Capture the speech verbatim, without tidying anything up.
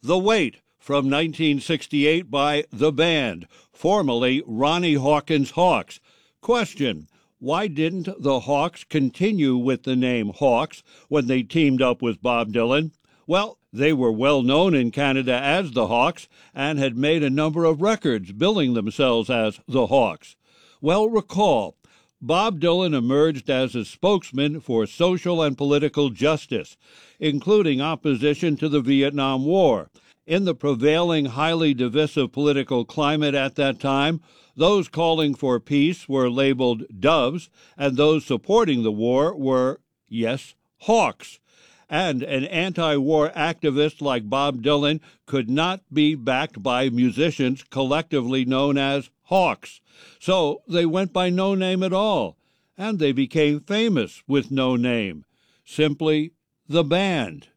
The Wait from nineteen sixty-eight by The Band, formerly Ronnie Hawkins Hawks. Question: why didn't the Hawks continue with the name Hawks when they teamed up with Bob Dylan? Well, they were well known in Canada as the Hawks and had made a number of records billing themselves as the Hawks. Well, recall, Bob Dylan emerged as a spokesman for social and political justice, including opposition to the Vietnam War. In the prevailing highly divisive political climate at that time, those calling for peace were labeled doves, and those supporting the war were, yes, hawks. And an anti-war activist like Bob Dylan could not be backed by musicians collectively known as hawks. So they went by no name at all, and they became famous with no name, simply The Band.